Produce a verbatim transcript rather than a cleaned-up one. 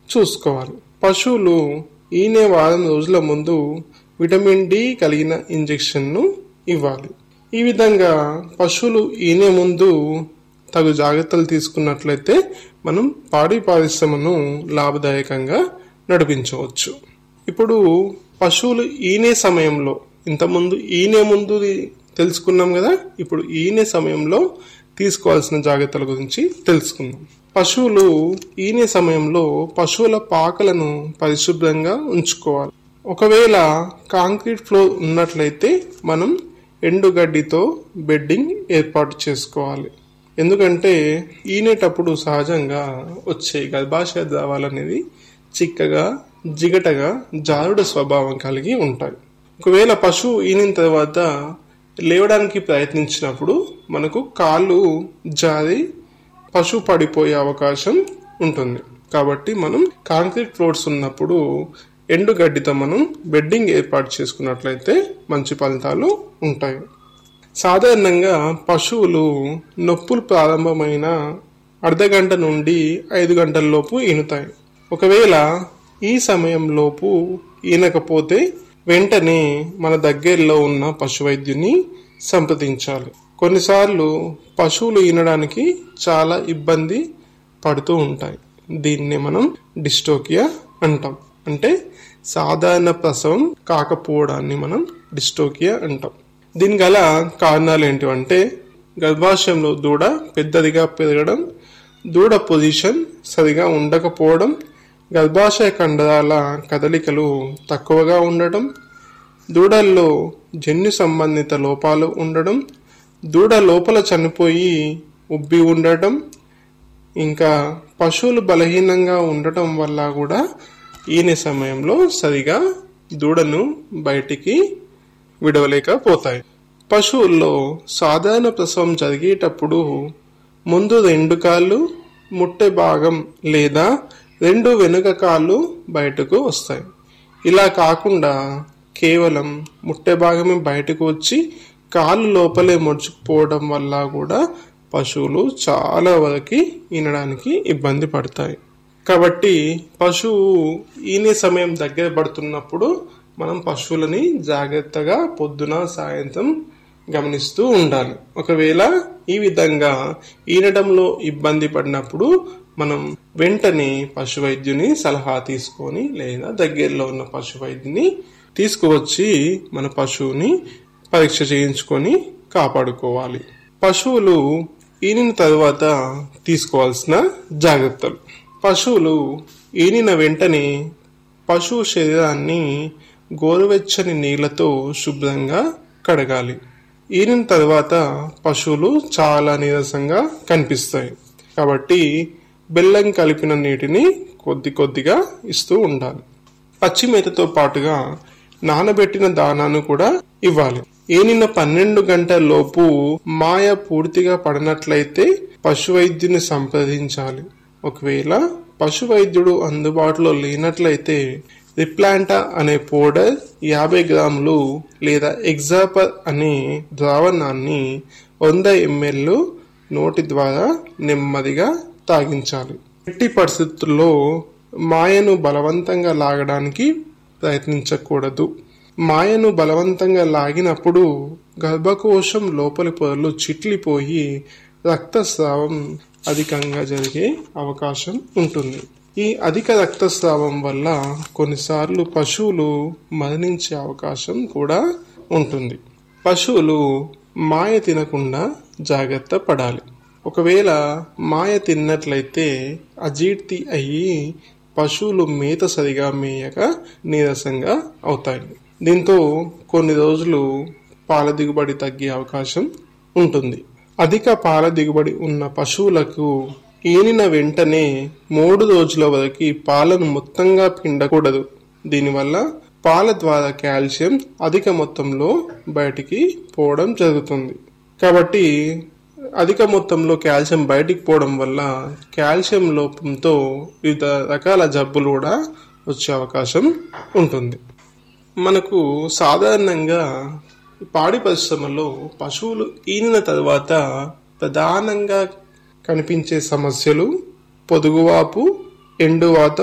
చూసుకోవాలి. పశువులు ఈనే వారం రోజుల ముందు విటమిన్ డి కలిగిన ఇంజెక్షన్ను ఇవ్వాలి. ఈ విధంగా పశువులు ఈనే ముందు తగు జాగ్రత్తలు తీసుకున్నట్లయితే మనం పాడి పరిశ్రమను లాభదాయకంగా నడిపించవచ్చు. ఇప్పుడు పశువులు ఈనే సమయంలో, ఇంతకుముందు ఈనే ముందు తెలుసుకున్నాం కదా, ఇప్పుడు ఈనే సమయంలో తీసుకోవాల్సిన జాగ్రత్తల గురించి తెలుసుకుందాం. పశువులు ఈనే సమయంలో పశువుల పాకలను పరిశుభ్రంగా ఉంచుకోవాలి. ఒకవేళ కాంక్రీట్ ఫ్లోర్ ఉన్నట్లయితే మనం ఎండుగడ్డితో బెడ్డింగ్ ఏర్పాటు చేసుకోవాలి. ఎందుకంటే ఈనేటప్పుడు సహజంగా వచ్చే గర్భాశయ ద్రవాలు అనేది చిక్కగా జిగటగా జారుడు స్వభావం కలిగి ఉంటాయి. ఒకవేళ పశువు ఈనిన తర్వాత లేవడానికి ప్రయత్నించినప్పుడు మనకు కాళ్ళు జారి పశువు పడిపోయే అవకాశం ఉంటుంది. కాబట్టి మనం కాంక్రీట్ ఫ్లోర్స్ ఉన్నప్పుడు ఎండుగడ్డితో మనం బెడ్డింగ్ ఏర్పాటు చేసుకున్నట్లయితే మంచి ఫలితాలు ఉంటాయి. సాధారణంగా పశువులు నొప్పులు ప్రారంభమైన అర్ధ గంట నుండి ఐదు గంటల లోపు ఈనుతాయి. ఒకవేళ ఈ సమయంలోపు ఈనకపోతే వెంటనే మన దగ్గరలో ఉన్న పశు వైద్యుని సంప్రదించాలి. కొన్నిసార్లు పశువులు ఈనడానికి చాలా ఇబ్బంది పడుతూ ఉంటాయి. దీన్ని మనం డిస్టోకియా అంటాం. అంటే సాధారణ ప్రసవం కాకపోవడాన్ని మనం డిస్టోకియా అంటాం. దీని గల కారణాలు ఏంటివంటే గర్భాశయంలో దూడ పెద్దదిగా పెరగడం, దూడ పొజిషన్ సరిగా ఉండకపోవడం, గర్భాశయ కండరాల కదలికలు తక్కువగా ఉండటం, దూడల్లో జన్యు సంబంధిత లోపాలు ఉండడం, దూడ లోపల చనిపోయి ఉబ్బి ఉండటం, ఇంకా పశువులు బలహీనంగా ఉండటం వల్ల కూడా ఈనే సమయంలో సరిగా దూడను బయటికి విడవలేకపోతాయి. పశువుల్లో సాధారణ ప్రసవం జరిగేటప్పుడు ముందు రెండు కాళ్ళు, ముట్టె భాగం లేదా రెండు వెనుక కాళ్ళు బయటకు వస్తాయి. ఇలా కాకుండా కేవలం ముట్టె భాగమే బయటకు వచ్చి కాళ్ళు లోపలే ముడుచుకుపోవడం వల్ల కూడా పశువులు చాలా వరకు ఈనడానికి ఇబ్బంది పడతాయి. కాబట్టి పశువు ఈనే సమయం దగ్గర పడుతున్నప్పుడు మనం పశువులని జాగ్రత్తగా పొద్దున సాయంత్రం గమనిస్తూ ఉండాలి. ఒకవేళ ఈ విధంగా ఈనడంలో ఇబ్బంది పడినప్పుడు మనం వెంటనే పశు వైద్యుని సలహా తీసుకొని లేదా దగ్గరలో ఉన్న పశు వైద్యుని తీసుకువచ్చి మన పశువుని పరీక్ష చేయించుకొని కాపాడుకోవాలి. పశువులు ఈనిన తర్వాత తీసుకోవాల్సిన జాగ్రత్తలు. పశువులు ఈనిన వెంటనే పశువు శరీరాన్ని గోరువెచ్చని నీళ్లతో శుభ్రంగా కడగాలి. ఈనిన తర్వాత పశువులు చాలా నీరసంగా కనిపిస్తాయి. కాబట్టి బెల్లం కలిపిన నీటిని కొద్ది కొద్దిగా ఇస్తూ ఉండాలి. పచ్చి మేతతో పాటుగా నానబెట్టిన దానాను కూడా ఇవ్వాలి. ఈనిన పన్నెండు గంటల లోపు మాయ పూర్తిగా పడినట్లయితే పశు వైద్యుని సంప్రదించాలి. ఒకవేళ పశు వైద్యుడు అందుబాటులో లేనట్లయితే రిప్లాంటా అనే పౌడర్ యాభై గ్రాములు లేదా ఎగ్జాపర్ అనే ద్రావణాన్ని వంద ఎంఎల్ నోటి ద్వారా నెమ్మదిగా తాగించాలి. ఎట్టి పరిస్థితుల్లో మాయను బలవంతంగా లాగడానికి ప్రయత్నించకూడదు. మాయను బలవంతంగా లాగినప్పుడు గర్భకోశం లోపలి పొరలు చిట్లిపోయి రక్తస్రావం అధికంగా జరిగే అవకాశం ఉంటుంది. ఈ అధిక రక్తస్రావం వల్ల కొన్నిసార్లు పశువులు మరణించే అవకాశం కూడా ఉంటుంది. పశువులు మాయ తినకుండా జాగ్రత్త పడాలి. ఒకవేళ మాయ తిన్నట్లయితే అజీర్తి అయ్యి పశువులు మేత సరిగా మేయక నీరసంగా అవుతాయి. దీంతో కొన్ని రోజులు పాల దిగుబడి తగ్గే అవకాశం ఉంటుంది. అధిక పాల దిగుబడి ఉన్న పశువులకు ఈనిన వెంటనే మూడు రోజుల వరకు పాలను మొత్తంగా పిండకూడదు. దీనివల్ల పాల ద్వారా కాల్షియం అధిక మొత్తంలో బయటికి పోవడం జరుగుతుంది. కాబట్టి అధిక మొత్తంలో కాల్షియం బయటికి పోవడం వల్ల కాల్షియం లోపంతో వివిధ రకాల జబ్బులు కూడా వచ్చే అవకాశం ఉంటుంది. మనకు సాధారణంగా పాడి పరిశ్రమలో పశువులు ఈనిన తర్వాత ప్రధానంగా కనిపించే సమస్యలు పొదుగువాపు, ఎండువాతం,